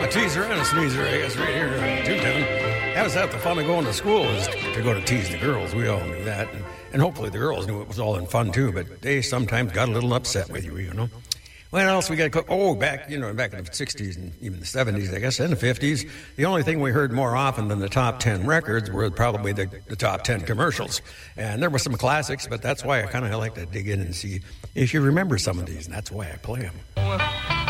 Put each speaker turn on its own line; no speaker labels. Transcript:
A teaser and a sneezer, I guess, right here in Tewtown. That was half the fun of going to school, is to go to tease the girls. We all knew that. And hopefully the girls knew it was all in fun, too. But they sometimes got a little upset with you, you know. What else we got to cook? Oh, back in the 60s and even the 70s, I guess, and the 50s, the only thing we heard more often than the top 10 records were probably the top 10 commercials. And there were some classics, but that's why I kind of like to dig in and see if you remember some of these, and that's why I play them.